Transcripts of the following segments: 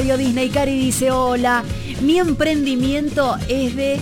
Radio Disney. Cari dice, hola, mi emprendimiento es de...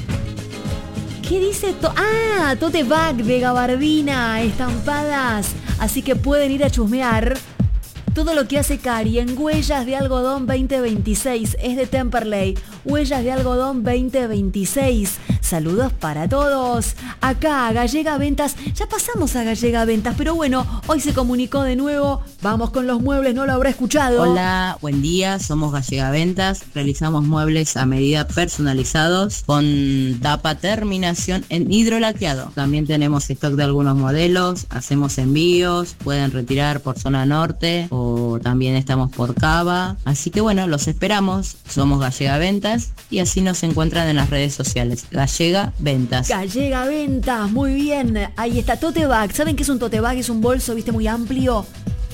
¿Qué dice? Tote bag de gabardina, estampadas. Así que pueden ir a chusmear todo lo que hace Cari en Huellas de Algodón 2026. Es de Temperley. Huellas de Algodón 2026. Saludos para todos. Acá, Gallega Ventas. Ya pasamos a Gallega Ventas, pero bueno, hoy se comunicó de nuevo. Vamos con los muebles, no lo habrá escuchado. Hola, buen día, somos Gallega Ventas. Realizamos muebles a medida personalizados con tapa terminación en hidrolaqueado. También tenemos stock de algunos modelos, hacemos envíos, pueden retirar por zona norte o también estamos por Cava. Así que bueno, los esperamos. Somos Gallega Ventas y así nos encuentran en las redes sociales. Gallega Ventas. Gallega Ventas, muy bien. Ahí está, tote bag. ¿Saben qué es un tote bag? Es un bolso, viste, muy amplio.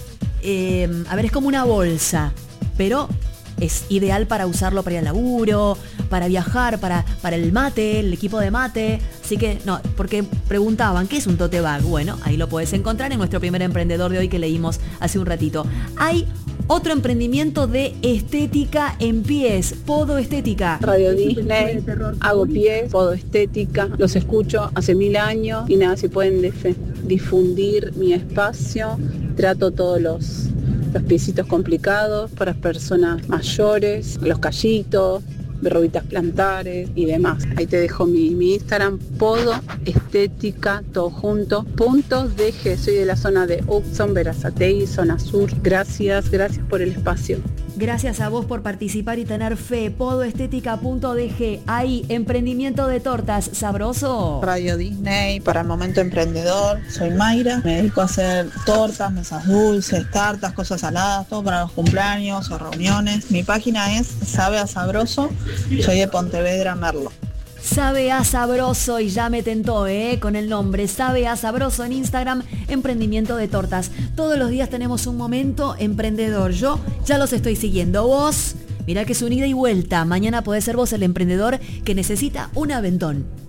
Es como una bolsa, pero es ideal para usarlo para ir al laburo, para viajar, para el mate, el equipo de mate. Así que, no, porque preguntaban, ¿qué es un tote bag? Bueno, ahí lo puedes encontrar en nuestro primer emprendedor de hoy que leímos hace un ratito. Hay otro emprendimiento de estética en pies, Podo Estética. Radio Disney, hago pies, Podo Estética, los escucho hace 1000 años y nada, si pueden difundir mi espacio, trato todos los piecitos complicados para personas mayores, los callitos, verruguitas plantares y demás. Ahí te dejo mi Instagram, Podo Estética, todo junto, .dg. Soy de la zona de Uxon, Berazategui, zona sur. Gracias por el espacio. Gracias a vos por participar y tener fe. Podoestética.dg. Ahí, emprendimiento de tortas. ¿Sabroso? Radio Disney, para el momento emprendedor. Soy Mayra. Me dedico a hacer tortas, mesas dulces, tartas, cosas saladas, todo para los cumpleaños o reuniones. Mi página es Sabe a Sabroso. Soy de Pontevedra, Merlo. Sabe a Sabroso, y ya me tentó, con el nombre Sabe a Sabroso en Instagram, emprendimiento de tortas. Todos los días tenemos un momento emprendedor. Yo ya los estoy siguiendo. Vos, mirá que es un ida y vuelta. Mañana podés ser vos el emprendedor que necesita un aventón.